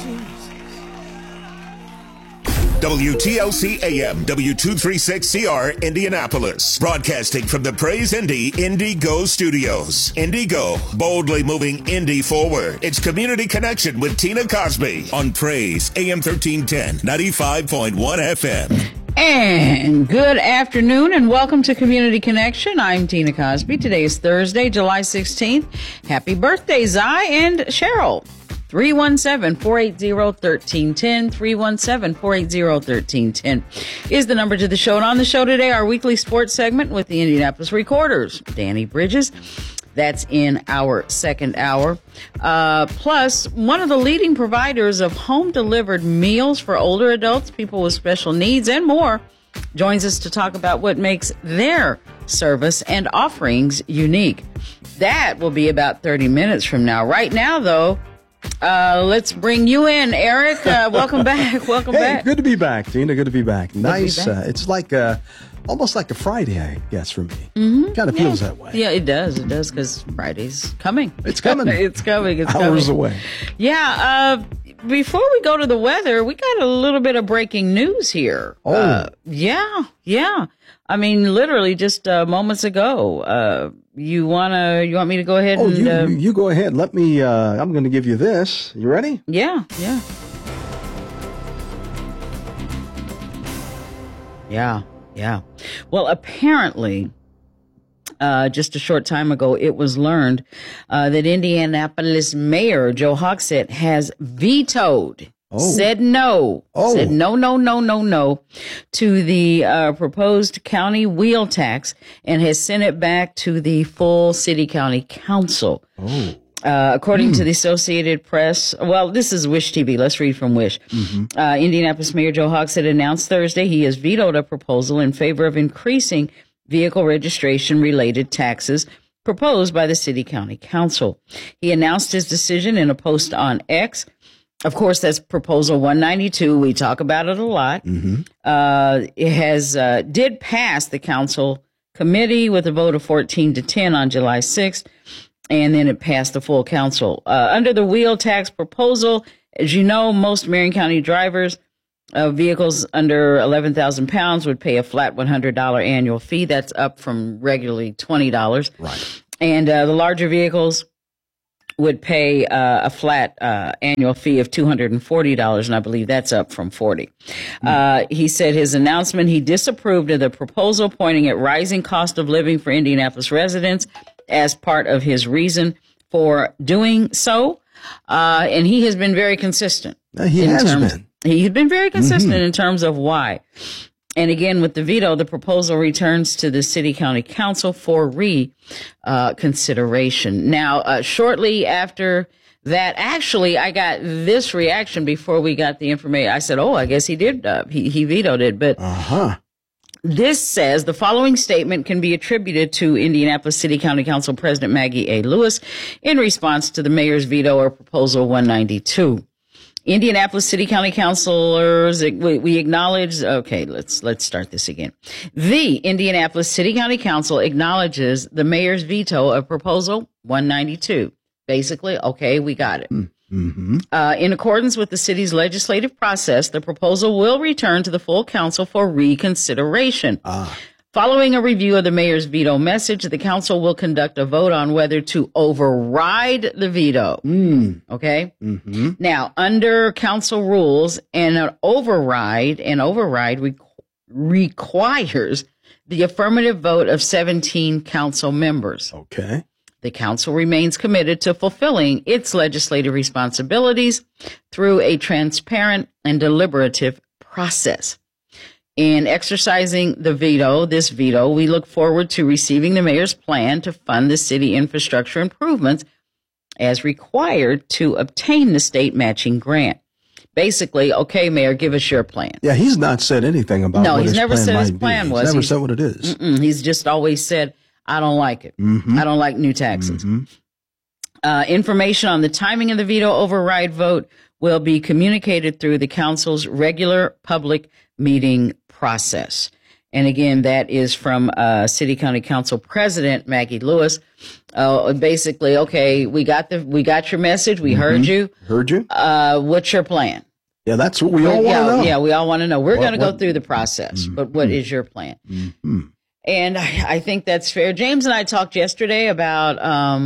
WTLC AM, W236CR, Indianapolis. Broadcasting from the Praise Indy Go Studios. Go, boldly moving Indy forward. It's Community Connection with Tina Cosby on Praise AM 1310, 95.1 FM. And good afternoon and welcome to Community Connection. I'm Tina Cosby. Today is Thursday, July 16th. Happy birthday, Zai and Cheryl. 317-480-1310, 317-480-1310 is the number to the show. And on the show today, our weekly sports segment with the Indianapolis Recorders, Danny Bridges. That's in our second hour. Plus, one of the leading providers of home-delivered meals for older adults, people with special needs, and more, joins us to talk about what makes their service and offerings unique. That will be about 30 minutes from now. Right now, though, let's bring you in, Eric. Welcome back. Welcome back. Good to be back, Tina. Good to be back. Nice. It's like almost like a Friday, I guess, for me. Mm-hmm. Kind of feels that way. Yeah, it does. It does, because Friday's coming. It's coming. It's coming. It's hours coming. Away. Yeah. Before we go to the weather, we got a little bit of breaking news here. Oh. Yeah. I mean, literally just moments ago. You want me to go ahead and... you go ahead. Let me, I'm going to give you this. You ready? Yeah. Well, apparently, just a short time ago, it was learned that Indianapolis Mayor Joe Hogsett has vetoed, said no to the proposed county wheel tax and has sent it back to the full city-county council. According to the Associated Press, well, this is Wish TV. Let's read from Wish. Indianapolis Mayor Joe Hogsett announced Thursday he has vetoed a proposal in favor of increasing vehicle registration-related taxes proposed by the City-County Council. He announced his decision in a post on X. Of course, that's Proposal 192. We talk about it a lot. It has did pass the council committee with a vote of 14-10 on July 6th. And then it passed the full council. Under the wheel tax proposal, as you know, most Marion County drivers of vehicles under 11,000 pounds would pay a flat $100 annual fee. That's up from regularly $20. Right. And the larger vehicles would pay a flat annual fee of $240, and I believe that's up from $40. He said his announcement, he disapproved of the proposal, pointing at rising cost of living for Indianapolis residents as part of his reason for doing so. And he has been very consistent. He has been very consistent in terms of why. And again, with the veto, the proposal returns to the City-County Council for reconsideration. Now, shortly after that, actually, I got this reaction before we got the information. I said, I guess he did. He vetoed it. But this says the following statement can be attributed to Indianapolis City County Council President Maggie A. Lewis in response to the mayor's veto of Proposal 192. Indianapolis City County Councilors, we acknowledge, let's start this again. The Indianapolis City County Council acknowledges the mayor's veto of Proposal 192. Basically, we got it. In accordance with the city's legislative process, the proposal will return to the full council for reconsideration. Following a review of the mayor's veto message, the council will conduct a vote on whether to override the veto. Okay? Now, under council rules, an override requires the affirmative vote of 17 council members. Okay. The council remains committed to fulfilling its legislative responsibilities through a transparent and deliberative process. In exercising this veto, we look forward to receiving the mayor's plan to fund the city infrastructure improvements as required to obtain the state matching grant. Basically, Mayor, give us your plan. Yeah, he's not said anything about what his plan might be. No, he's never said his plan was. He's never said what it is. He's just always said, I don't like it. I don't like new taxes. Information on the timing of the veto override vote will be communicated through the council's regular public meeting process. And again, that is from City County Council President Maggie Lewis. Basically, okay, we got your message. We heard you. What's your plan? Yeah, that's what we all want to know. Yeah, we all want to know. We're going to go through the process, but what is your plan? And I think that's fair. James and I talked yesterday about,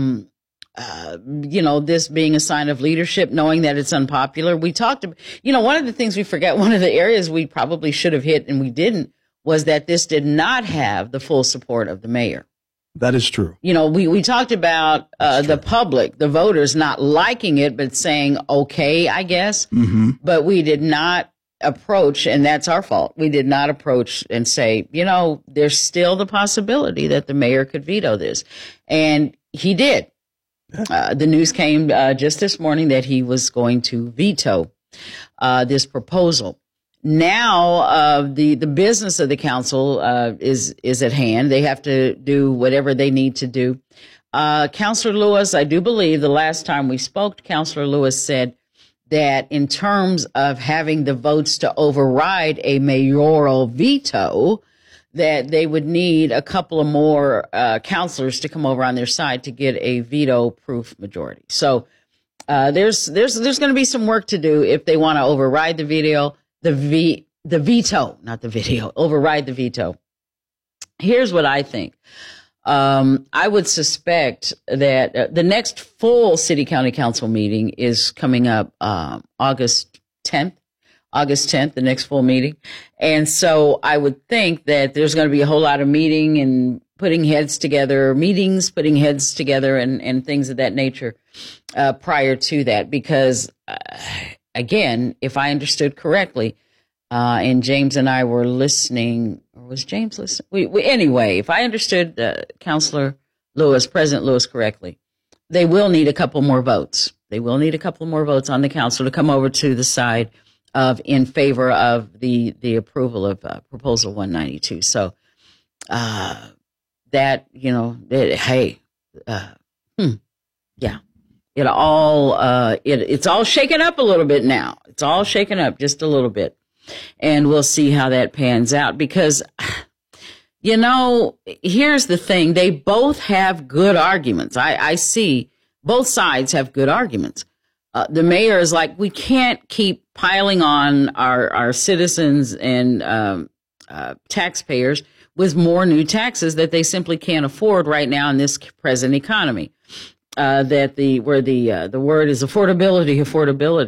this being a sign of leadership, knowing that it's unpopular. We talked, one of the things we forgot, one of the areas we probably should have hit and we didn't, was that this did not have the full support of the mayor. That is true. We talked about the public, the voters not liking it, but saying, okay, I guess. But we did not approach, and that's our fault. We did not approach and say, there's still the possibility that the mayor could veto this. And he did. The news came just this morning that he was going to veto this proposal. Now, the business of the council is at hand. They have to do whatever they need to do. Councilor Lewis, I do believe the last time we spoke, Councilor Lewis said that in terms of having the votes to override a mayoral veto, that they would need a couple of more councilors to come over on their side to get a veto-proof majority. So there's going to be some work to do if they want to override the veto. Override the veto. Here's what I think. I would suspect that the next full City County Council meeting is coming up August 10th, the next full meeting. And so I would think that there's going to be a whole lot of meeting and putting heads together and things of that nature prior to that, because again, if I understood correctly, and James and I were listening, or was James listening? Anyway, if I understood President Lewis correctly, they will need a couple more votes. They will need a couple more votes on the council to come over to the side of in favor of the approval of Proposal 192. So it's all shaken up a little bit now. It's all shaken up just a little bit. And we'll see how that pans out, because, here's the thing. They both have good arguments. I see both sides have good arguments. The mayor is like, we can't keep piling on our citizens and taxpayers with more new taxes that they simply can't afford right now in this present economy. The word is affordability.